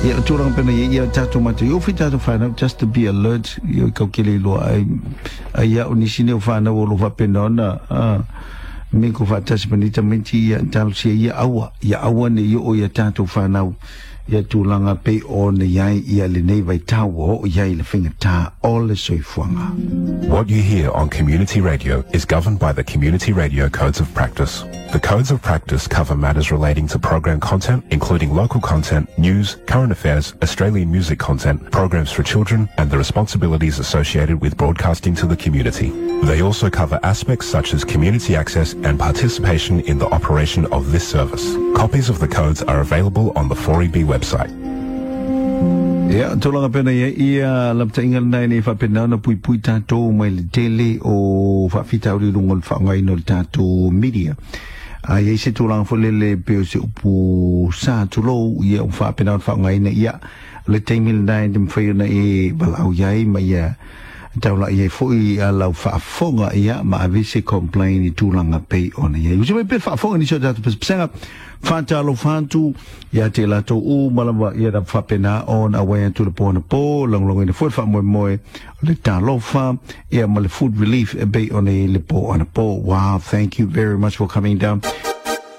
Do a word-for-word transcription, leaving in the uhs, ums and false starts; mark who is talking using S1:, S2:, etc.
S1: ia turang pena ia tatu mate yo fita to find out just to be alert yo ka kile lo ai ia unisine ufana wo lo va pena na ah me ko fata spanita menti ia tal si ia awa ia awa ne yo ia tatu fana ia tulanga pe on ia ia le nei vai tawo ia le finga ta all the soi fuanga.
S2: What you hear on community radio is governed by the Community Radio Codes of Practice. The Codes of Practice cover matters relating to program content, including local content, news, current affairs, Australian music content, programs for children, and the responsibilities associated with broadcasting to the community. They also cover aspects such as community access and participation in the operation of this service. Copies of the codes are available on the four E B website.
S1: Ya, tolong apa na ia lam ta ingal na ni fa pena na pui pui tato mai le tele o fa fita uri lungol fa ngai no tato media. A ia se tolong fo le le pe se upu sa tulo ia fa pena fa ngai na ia le temil na dim fa na e balau yai mai ia tau la ia fo ia lau fa fonga ia ma avise complain i tulanga pe ona ia. Usi mai pe fa fonga ni so tato pesanga Fanta lo fantu ya te la to u malama ya da fa pena on away to the pona po long long in the foot fa mo mo le ta lo fa ya mal food relief e be on e le po on a po. Wow, thank you very much for coming down.